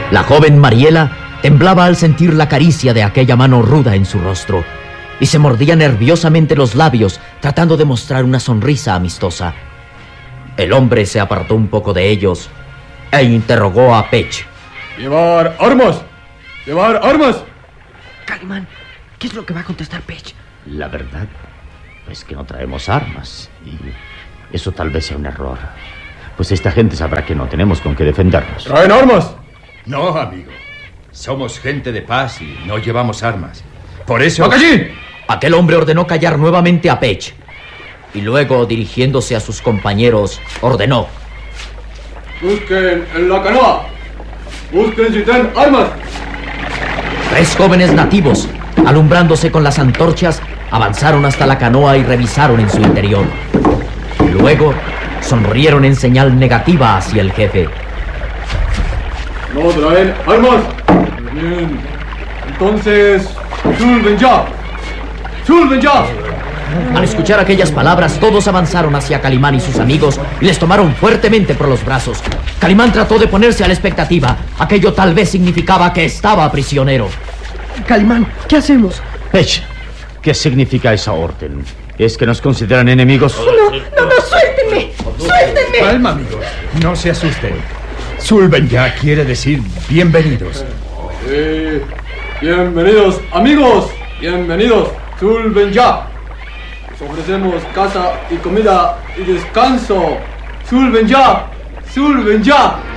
La joven Mariela temblaba al sentir la caricia de aquella mano ruda en su rostro y se mordía nerviosamente los labios tratando de mostrar una sonrisa amistosa. El hombre se apartó un poco de ellos e interrogó a Pech. ¡Llevar armas! ¡Llevar armas! Calimán, ¿qué es lo que va a contestar Pech? La verdad es que no traemos armas y eso tal vez sea un error. Pues esta gente sabrá que no tenemos con qué defendernos. ¿Traen armas? No, amigo. Somos gente de paz y no llevamos armas. Por eso... ¡Allí! Aquel hombre ordenó callar nuevamente a Pech y luego, dirigiéndose a sus compañeros, ordenó: Busquen en la canoa. Busquen si traen armas. 3 jóvenes nativos, alumbrándose con las antorchas, avanzaron hasta la canoa y revisaron en su interior. Luego, sonrieron en señal negativa hacia el jefe. ¿No traen armas? Bien. Entonces, ¡suben ya! ¡Suben ya! Al escuchar aquellas palabras, todos avanzaron hacia Calimán y sus amigos y les tomaron fuertemente por los brazos. Calimán trató de ponerse a la expectativa. Aquello tal vez significaba que estaba prisionero. Calimán, ¿qué hacemos? Pech, ¿qué significa esa orden? ¿Es que nos consideran enemigos? No, suéltenme. ¡Suéltenme! Calma, amigos. No se asusten. Sulven ya quiere decir bienvenidos. Bienvenidos, amigos. Bienvenidos. ¡Suben ya! Les ofrecemos casa y comida y descanso. ¡Suben ya! ¡Suben ya!